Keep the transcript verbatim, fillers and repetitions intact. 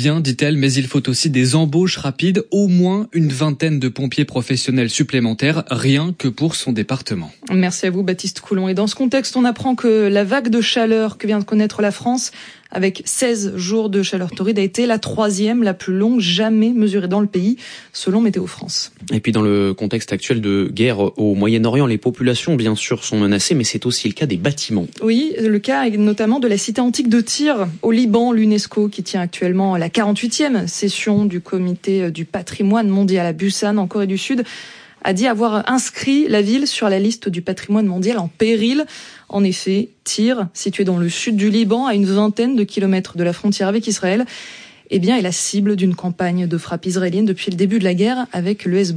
bien, dit-elle, mais il faut aussi des embauches rapides, au moins une vingtaine de pompiers professionnels supplémentaires, rien que pour son département. Merci à vous, Baptiste Coulon. Et dans ce contexte, on apprend que la vague de chaleur que vient de connaître la France, avec seize jours de chaleur torride, a été la troisième, la plus longue jamais mesurée dans le pays, selon Météo France. Et puis dans le contexte actuel de guerre au Moyen-Orient, les populations, bien sûr, sont menacées, mais c'est aussi le cas des bâtiments. Oui, le cas est notamment de la cité antique de Tyr, au Liban, l'UNESCO, qui tient actuellement la quarante-huitième session du comité du patrimoine mondial à Busan, en Corée du Sud, a dit avoir inscrit la ville sur la liste du patrimoine mondial en péril. En effet, Tyr, situé dans le sud du Liban, à une vingtaine de kilomètres de la frontière avec Israël, eh bien, est la cible d'une campagne de frappe israélienne depuis le début de la guerre avec le Hezbollah.